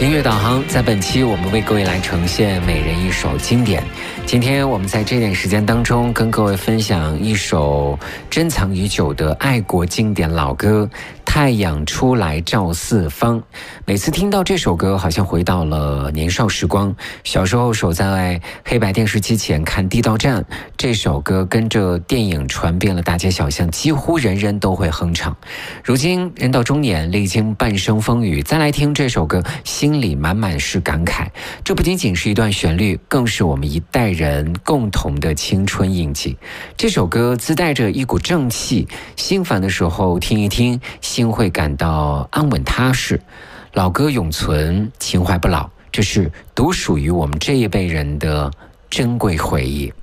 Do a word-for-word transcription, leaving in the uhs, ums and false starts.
音乐导航，在本期我们为各位来呈现每人一首经典。今天我们在这点时间当中跟各位分享一首珍藏已久的爱国经典老歌《太阳出来照四方》。每次听到这首歌，好像回到了年少时光，小时候守在黑白电视机前看《地道战》，这首歌跟着电影传遍了大街小巷，几乎人人都会哼唱。如今人到中年，历经半生风雨，再来听这首歌，心里满满是感慨。这不仅仅是一段旋律，更是我们一代人共同的青春印记。这首歌自带着一股正气，心烦的时候听一听，心会感到安稳踏实。老歌永存，情怀不老，这是独属于我们这一辈人的珍贵回忆。